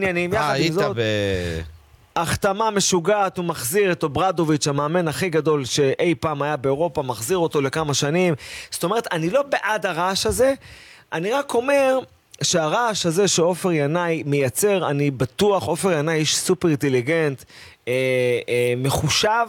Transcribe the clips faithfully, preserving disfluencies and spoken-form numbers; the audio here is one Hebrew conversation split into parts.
אה, היית ב... החתמה משוגעת, הוא מחזיר את אוברדוביץ', המאמן הכי גדול שאי פעם היה באירופה, מחזיר אותו לכמה שנים. זאת אומרת, אני לא בעד הרעש הזה, אני רק אומר שהרעש הזה שעופר ינאי מייצר, אני בטוח, עופר ינאי איש סופר אינטליגנט, אה, אה, מחושב,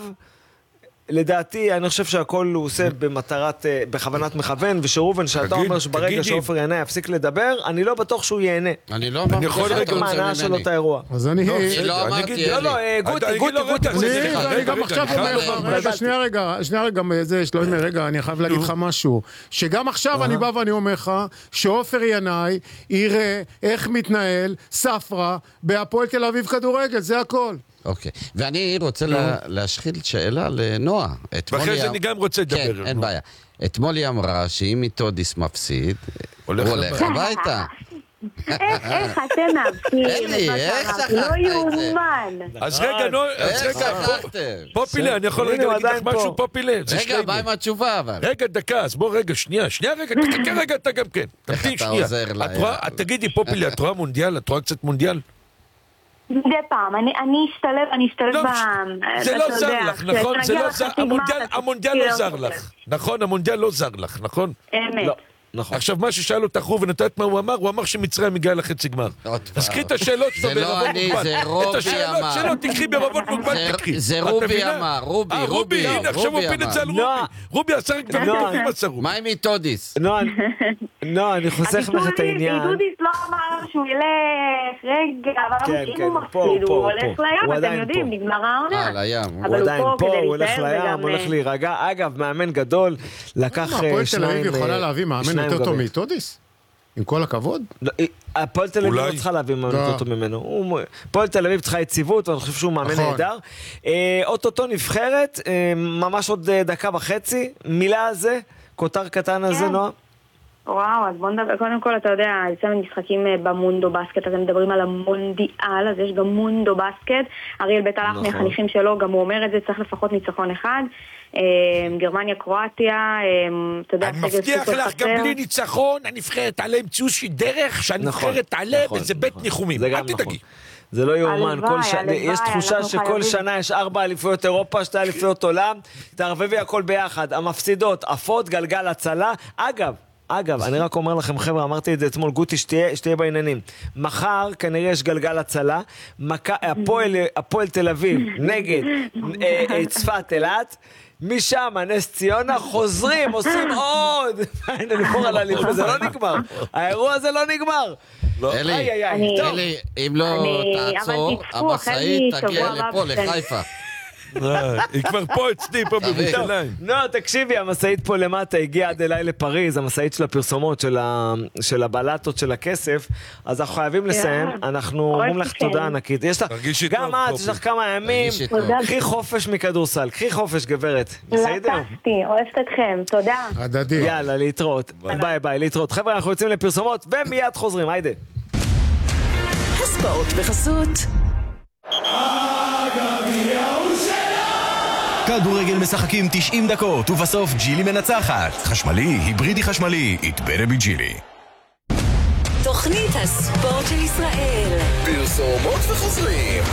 לדעתי, אני חושב שהכל הוא עושה במטרת, בכוונת מכוון, ושרובן, שאתה אומר שברגע שעופר ייהנה יפסיק לדבר, אני לא בטוח שהוא ייהנה. אני לא אמרתי לך מהנאה שלו את האירוע. אז אני... לא אמרתי, לא, לא, גוטי, גוטי, גוטי. אני גם עכשיו אומר לך, רגע, שנייה רגע, שנייה רגע, זה, שלומי, רגע, אני חייב להגיד לך משהו, שגם עכשיו אני בא ואני אומר לך, שעופר ינאי יראה איך מתנהל ספרה בהפועל תל אביב כדורגל, זה הכל. אוקיי, ואני רוצה להשחיל שאלה לנועה. ואחרי זה אני גם רוצה לדבר. כן, אין בעיה. אתמול היא אמרה שאם מתודיס מפסיד, הוא הולך הביתה. איך אתם מאבקים? איך שכחת לא את זה? יאומן. אז רגע, נו, אז איך רגע, שכחתם? פופילה, אני יכול רגע להגיד לך משהו, פופילה? רגע, מה עם התשובה אבל? רגע, דקה, אז בוא רגע, שנייה, שנייה רגע, תחכה רגע, אתה גם כן. תמתין שנייה. תגידי, פופילה, את רואה מונדיאל? את רואה קצת מונדיאל? מדי פעם, אני אשתלב, אני אשתלב ב... זה לא זר לך, נכון? המונדיאל לא זר לך, נכון? המונדיאל לא זר לך, נכון? אמת. נכון. עכשיו מה ששאל אותך הוא ונתת מה הוא אמר, הוא אמר שמצרים הגיעה לחצי גמר. אז קחי את השאלות שלו בערבון מוגבל. זה רובי את השאלות אמר. שלו תקחי בערבון מוגבל, תקחי. זה רובי אמר, רובי, אה, רובי, הנה עכשיו הוא פיל את זה על רובי. רובי עשה רק דברים טובים עשה רובי. מה עם מתודיס? לא, אני חוסך לך את העניין. דודיס לא אמר שהוא ילך רגע, אבל אם הוא מפסיד, הוא הולך לים, אתם יודעים, נגמר העונה. אה, לים. הוא עדיין פה, הוא הולך לים, הוא הולך להירגע. אגב, מאמן גדול, לקח הפועל תל שניים... אביב יכולה להביא מאמן יותר טוב מתודיס? עם כל הכבוד? הפועל תל אביב לא צריכה להביא מאמן יותר טוב ממנו. הפועל תל אביב צריכה יציבות, ואני חושב שהוא מאמן נהדר. אוטוטו נבחרת, ממש עוד דקה וחצי, מילה על זה, כותר קטן על זה, נועה? וואו, אז בוא נדבר, קודם כל אתה יודע, יצא משחקים במונדו בסקט, אתם מדברים על המונדיאל, אז יש גם מונדו בסקט, אריאל בית הלך מהחניכים שלו, גם הוא אומר את זה, צריך לפחות ניצחון אחד, גרמניה, קרואטיה, אתה יודע, אני מבטיח לך, גם בלי ניצחון, הנבחרת תעלה עם ציושי דרך, שהנבחרת תעלה, וזה בית ניחומים, אל תדאגי. זה לא יאומן, יש תחושה שכל שנה יש ארבע אליפויות אירופה, שתי אליפויות עולם, תערבבי הכל ביחד, המפסידות, עפות, גלגל הצלה, אגב, אגב, אני רק אומר לכם, חבר'ה, אמרתי את זה אתמול, גוטי, שתהיה, שתהיה בעניינים. מחר כנראה יש גלגל הצלה, הפועל, הפועל תל אביב נגד אה, צפת אילת, משם, נס ציונה, חוזרים, עושים עוד. הנה, נפור על הליפו, זה לא נגמר. האירוע הזה לא נגמר. אלי, אלי, אם לא תעצור, המשאית תגיע לפה, לחיפה. היא כבר פה אצלי, פה בירושלים. לא, תקשיבי, המשאית פה למטה הגיעה עד אליי לפריז, המשאית של הפרסומות, של הבלטות של הכסף, אז אנחנו חייבים לסיים, אנחנו אומרים לך תודה ענקית. גם את, יש לך כמה ימים, קחי חופש מכדורסל, קחי חופש גברת. לקחתי, אוהבת אתכם, תודה. הדדי. יאללה, להתראות. ביי ביי, להתראות. חבר'ה, אנחנו יוצאים לפרסומות ומיד חוזרים, היידה. הספורט בחסות כדורגל משחקים תשעים דקות ובסוף ג'ילי מנצחת. חשמלי, היברידי חשמלי, it better be ג'ילי. תוכנית הספורט של ישראל. פרסומות וחוזרים.